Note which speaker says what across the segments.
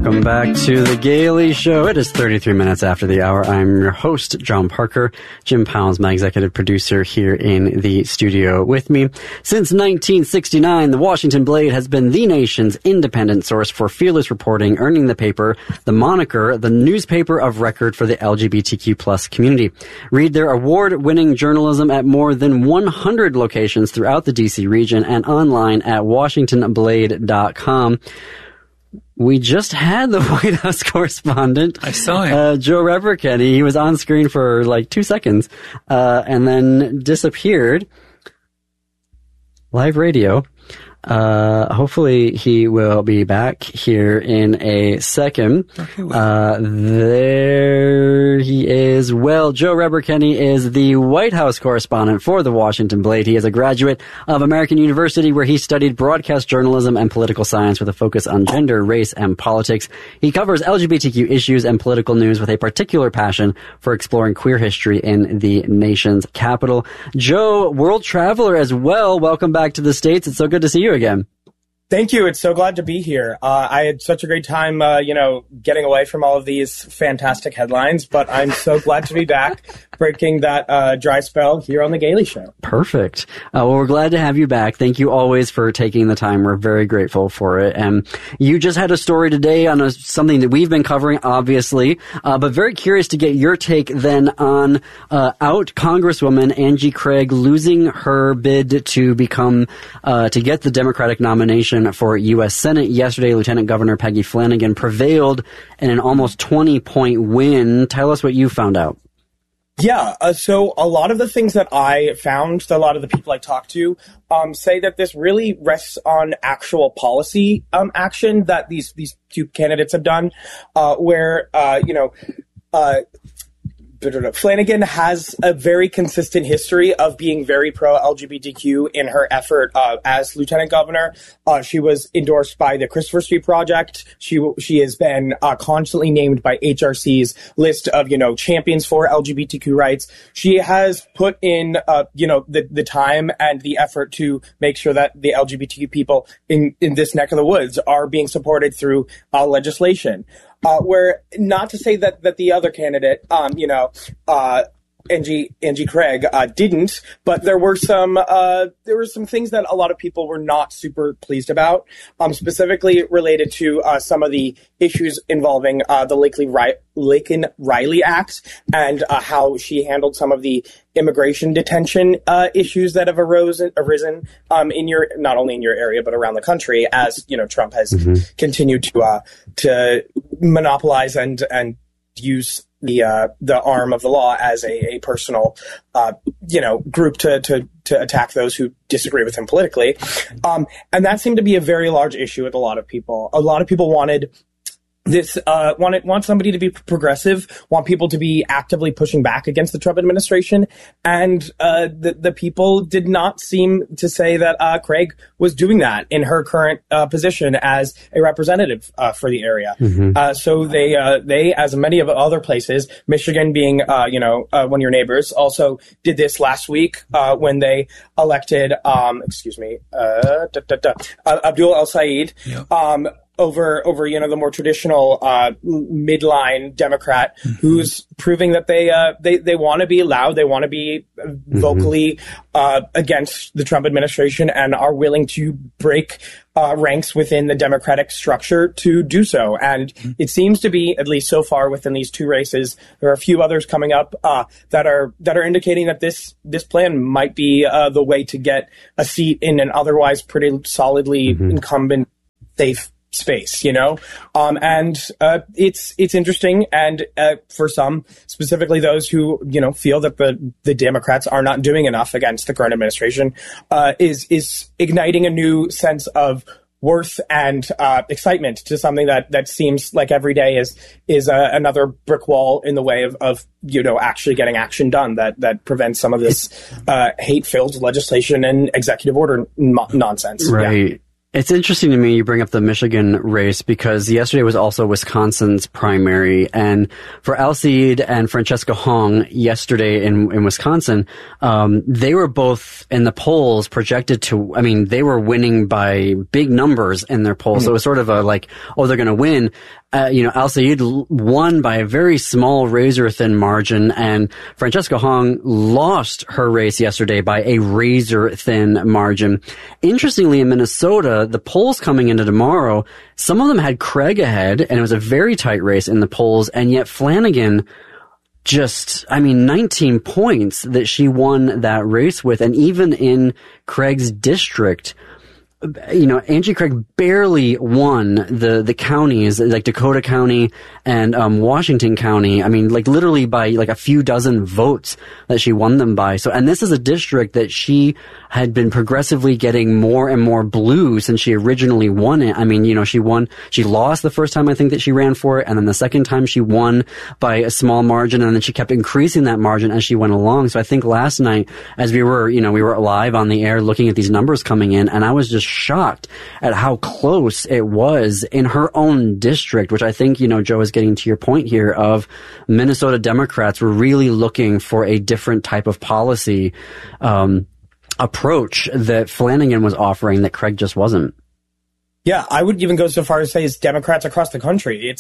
Speaker 1: Welcome back to The Gailey Show. It is 33 minutes after the hour. I'm your host, John Parker. Jim Pounds, my executive producer, here in the studio with me. Since 1969, the Washington Blade has been the nation's independent source for fearless reporting, earning the paper the moniker, the newspaper of record for the LGBTQ plus community. Read their award-winning journalism at more than 100 locations throughout the D.C. region and online at WashingtonBlade.com. We just had the White House correspondent.
Speaker 2: I saw him.
Speaker 1: Joe Reberkenny. He was on screen for like 2 seconds, and then disappeared. Live radio. Hopefully he will be back here in a second. There he is. Well, Joe Reberkenny is the White House correspondent for the Washington Blade. He is a graduate of American University, where he studied broadcast journalism and political science with a focus on gender, race, and politics. He covers LGBTQ issues and political news with a particular passion for exploring queer history in the nation's capital. Joe, world traveler as well. Welcome back to the States. It's so good to see you again.
Speaker 3: Thank you. It's so glad to be here. I had such a great time, getting away from all of these fantastic headlines, but I'm so glad to be back breaking that dry spell here on The Gailey Show.
Speaker 1: Perfect. Well, we're glad to have you back. Thank you always for taking the time. We're very grateful for it. And you just had a story today on something that we've been covering, obviously, but very curious to get your take then on out Congresswoman Angie Craig losing her bid to become to get the Democratic nomination for U.S. Senate. Yesterday, Lieutenant Governor Peggy Flanagan prevailed in an almost 20-point win. Tell us what you found out.
Speaker 3: Yeah, so a lot of the things that I found, a lot of the people I talked to, say that this really rests on actual policy action that these two candidates have done, where Flanagan has a very consistent history of being very pro-LGBTQ in her effort as lieutenant governor. She was endorsed by the Christopher Street Project. She has been constantly named by HRC's list of, champions for LGBTQ rights. She has put in, the time and the effort to make sure that the LGBTQ people in this neck of the woods are being supported through legislation. Where not to say that the other candidate, Angie Craig, didn't, but there were some things that a lot of people were not super pleased about, specifically related to some of the issues involving the Laken-Riley Act and how she handled some of the immigration detention issues that have arisen in not only in your area but around the country, as Trump has continued to monopolize and use the arm of the law as a personal group to attack those who disagree with him politically, and that seemed to be a very large issue with a lot of people. A lot of people wanted this want somebody to be progressive, want people to be actively pushing back against the Trump administration, and the people did not seem to say that Craig was doing that in her current position as a representative for the area. So they, as many of other places, Michigan being one of your neighbors, also did this last week when they elected Abdul El-Sayed. Yep. Over the more traditional midline Democrat who's proving that they want to be loud, they want to be vocally against the Trump administration, and are willing to break ranks within the Democratic structure to do so. And it seems to be, at least so far within these two races, there are a few others coming up that are indicating that this plan might be the way to get a seat in an otherwise pretty solidly incumbent safe space, and it's interesting, and for some, specifically those who feel that the Democrats are not doing enough against the current administration, is igniting a new sense of worth and excitement to something that seems like every day is another brick wall in the way of actually getting action done that prevents some of this hate-filled legislation and executive order nonsense.
Speaker 1: Right. It's interesting to me you bring up the Michigan race because yesterday was also Wisconsin's primary. And for Al Sayed and Francesca Hong yesterday in Wisconsin, they were both in the polls projected to, I mean, they were winning by big numbers in their polls. So it was sort of a like, oh, they're going to win. Al Sayed won by a very small razor-thin margin, and Francesca Hong lost her race yesterday by a razor-thin margin. Interestingly, in Minnesota, the polls coming into tomorrow, some of them had Craig ahead, and it was a very tight race in the polls, and yet Flanagan just, 19 points that she won that race with, and even in Craig's district, Angie Craig barely won the counties, like Dakota County and Washington County. I mean, like literally by like a few dozen votes that she won them by. So, and this is a district that she had been progressively getting more and more blue since she originally won it. I mean, she lost the first time I think that she ran for it, and then the second time she won by a small margin, and then she kept increasing that margin as she went along. So I think last night, as we were live on the air looking at these numbers coming in, and I was just shocked at how close it was in her own district, which I think, Joe is getting to your point here of Minnesota Democrats were really looking for a different type of policy approach that Flanagan was offering that Craig just wasn't.
Speaker 3: Yeah, I would even go so far as to say it's Democrats across the country.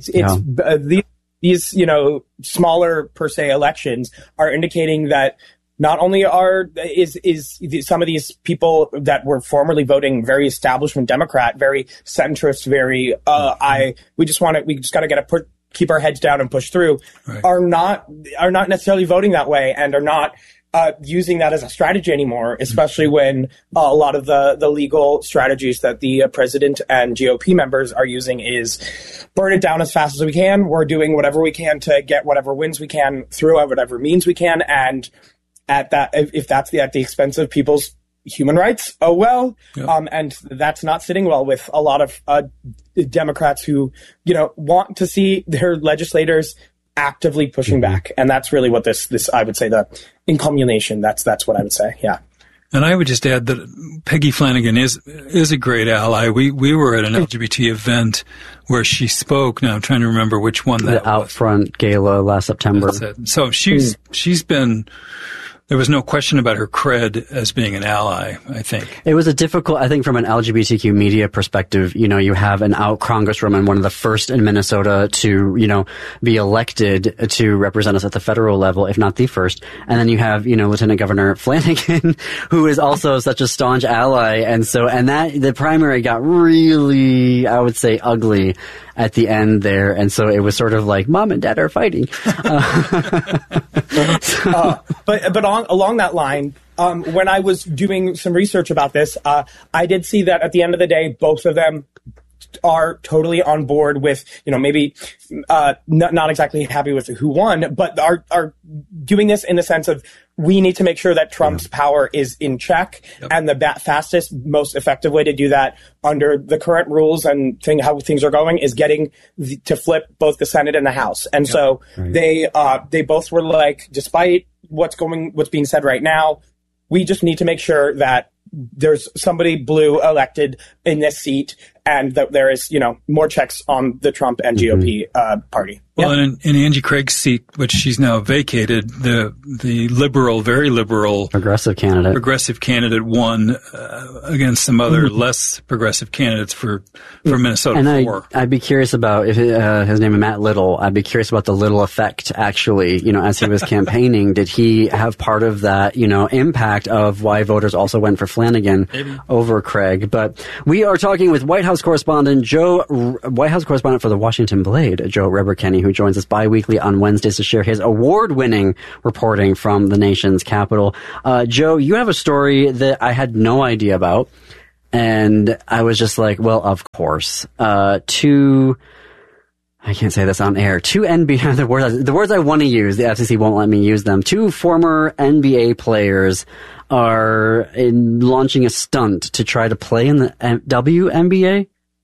Speaker 3: These smaller per se elections are indicating that not only is some of these people that were formerly voting very establishment Democrat, very centrist, very we just got to keep our heads down and push through, right, are not necessarily voting that way and are not using that as a strategy anymore, especially when a lot of the legal strategies that the president and GOP members are using is burn it down as fast as we can. We're doing whatever we can to get whatever wins we can through whatever means we can, and if that's at the expense of people's human rights, oh well. Yep. And that's not sitting well with a lot of Democrats who, want to see their legislators actively pushing back. And that's really what this I would say, the incommunation, that's what I would say. Yeah.
Speaker 2: And I would just add that Peggy Flanagan is a great ally. We were at an LGBT event where she spoke. Now I'm trying to remember which one that
Speaker 1: the Outfront Gala last September.
Speaker 2: So she's been. There was no question about her cred as being an ally, I think.
Speaker 1: It was I think from an LGBTQ media perspective, you have an out congresswoman, one of the first in Minnesota to, be elected to represent us at the federal level, if not the first. And then you have, Lieutenant Governor Flanagan, who is also such a staunch ally. And the primary got really, I would say, ugly at the end there. And so it was sort of like mom and dad are fighting.
Speaker 3: But along that line, when I was doing some research about this, I did see that at the end of the day, both of them are totally on board with, maybe not exactly happy with who won, but are doing this in the sense of we need to make sure that Trump's power is in check. Yep. And the fastest, most effective way to do that under the current rules and how things are going is getting to flip both the Senate and the House. And so they both were like, despite what's being said right now, we just need to make sure that there's somebody blue elected in this seat and that there is, more checks on the Trump and GOP party.
Speaker 2: Well, and in Angie Craig's seat, which she's now vacated, the liberal, very liberal
Speaker 1: progressive candidate
Speaker 2: won against some other less progressive candidates for Minnesota.
Speaker 1: And I'd be curious about if his name is Matt Little. I'd be curious about the Little effect. Actually, as he was campaigning, did he have part of that, impact of why voters also went for Flanagan over Craig? But we are talking with White House correspondent for the Washington Blade, Joe Reber-Kenny, who joins us bi-weekly on Wednesdays to share his award-winning reporting from the nation's capital. Joe, you have a story that I had no idea about, and I was just like, well, of course. I can't say this on air. Two NBA, the words I want to use, the FCC won't let me use them. Two former NBA players are launching a stunt to try to play in the WNBA.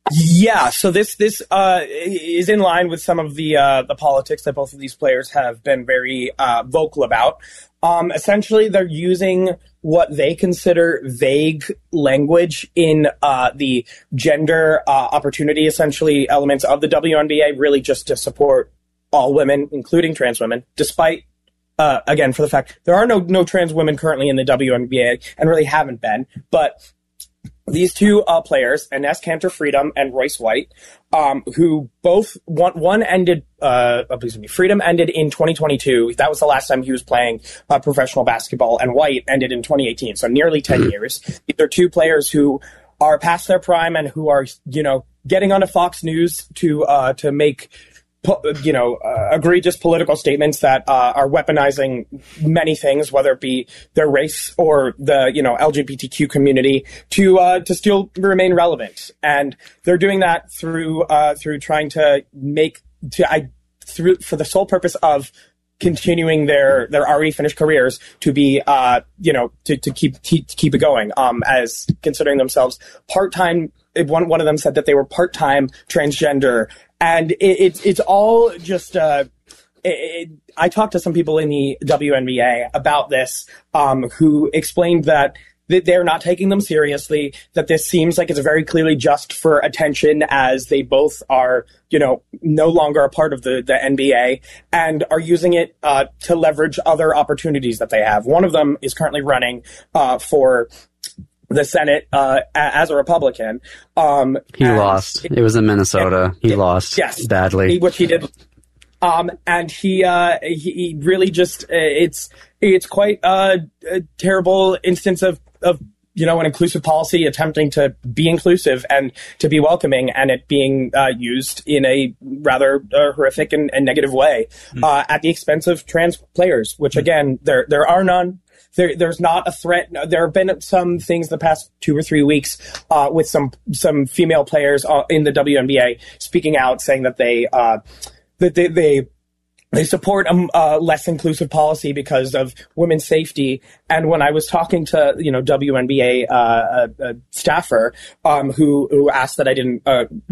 Speaker 3: Yeah, so this is in line with some of the politics that both of these players have been very vocal about. Essentially, they're using what they consider vague language in the gender opportunity, essentially elements of the WNBA, really just to support all women, including trans women, despite, again, for the fact there are no trans women currently in the WNBA and really haven't been, but these two players, Ines Kanter Freedom and Royce White, who both one ended, Freedom ended in 2022. That was the last time he was playing professional basketball, and White ended in 2018. So nearly 10 years. These are two players who are past their prime and who are, getting onto Fox News to make, egregious political statements that are weaponizing many things, whether it be their race or the LGBTQ community, to still remain relevant. And they're doing that through trying to for the sole purpose of continuing their already finished careers to be to keep it going. As considering themselves part-time. One of them said that they were part-time transgender. And it's all just, I talked to some people in the WNBA about this, who explained that they're not taking them seriously, that this seems like it's very clearly just for attention, as they both are, no longer a part of the NBA and are using it, to leverage other opportunities that they have. One of them is currently running, for the Senate as a Republican.
Speaker 1: He lost. It was in Minnesota. He lost. Yes, badly.
Speaker 3: Which he did. And he really just it's quite a terrible instance of an inclusive policy attempting to be inclusive and to be welcoming, and it being used in a rather horrific and negative way at the expense of trans players. Which again, there are none. There's not a threat. There have been some things the past 2 or 3 weeks with some female players in the WNBA speaking out, saying that they support a less inclusive policy because of women's safety. And when I was talking to WNBA staffer who asked that I didn't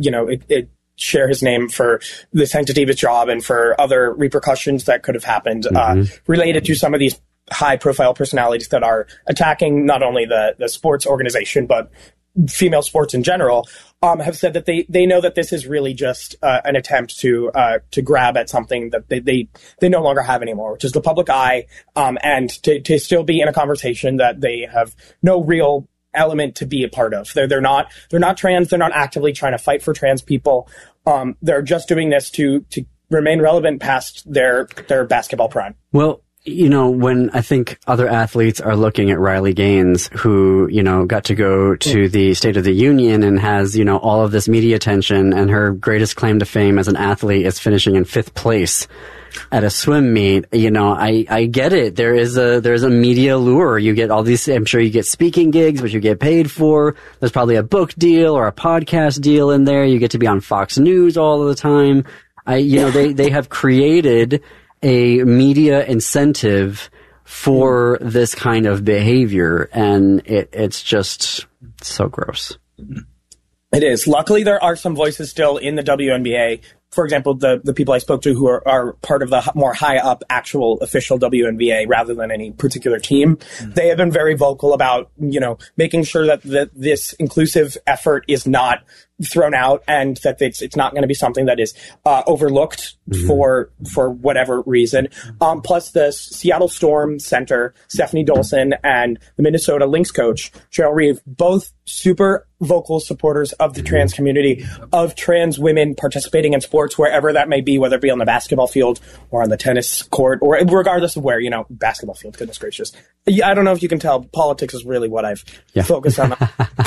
Speaker 3: share his name for the sanctity of his job and for other repercussions that could have happened related to some of these high-profile personalities that are attacking not only the sports organization, but female sports in general, have said that they know that this is really just an attempt to grab at something that they no longer have anymore, which is the public eye, and to still be in a conversation that they have no real element to be a part of. They're not trans. They're not actively trying to fight for trans people. They're just doing this to remain relevant past their basketball prime.
Speaker 1: Well, when I think other athletes are looking at Riley Gaines, who, got to go to the State of the Union and has, all of this media attention, and her greatest claim to fame as an athlete is finishing in 5th place at a swim meet, I get it. There's a media lure. You get all these, I'm sure you get speaking gigs, which you get paid for. There's probably a book deal or a podcast deal in there. You get to be on Fox News all of the time. They have created a media incentive for this kind of behavior, and it's just so gross.
Speaker 3: It is. Luckily, there are some voices still in the WNBA. For example, the people I spoke to who are part of the more high up actual official WNBA rather than any particular team, they have been very vocal about, making sure that this inclusive effort is not thrown out, and that it's not going to be something that is overlooked for whatever reason. Plus, the Seattle Storm center, Stephanie Dolson, and the Minnesota Lynx coach, Cheryl Reeve, both super vocal supporters of the trans community, of trans women participating in sports, wherever that may be, whether it be on the basketball field or on the tennis court, or regardless of where, basketball field, goodness gracious. I don't know if you can tell, politics is really what I've focused on.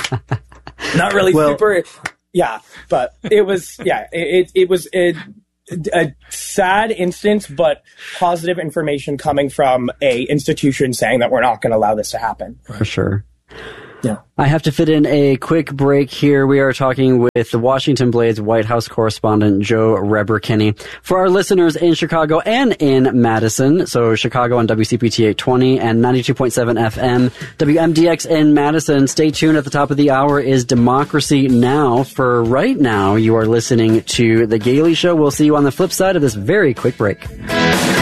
Speaker 3: Not really super... Yeah, but it was, it was a sad instance, but positive information coming from a institution saying that we're not going to allow this to happen.
Speaker 1: For sure.
Speaker 3: Yeah.
Speaker 1: I have to fit in a quick break here. We are talking with the Washington Blade's White House correspondent, Joe Reber-Kinney. For our listeners in Chicago and in Madison, so Chicago on WCPT 820 and 92.7 FM, WMDX in Madison, stay tuned. At the top of the hour is Democracy Now! For right now, you are listening to The Gailey Show. We'll see you on the flip side of this very quick break.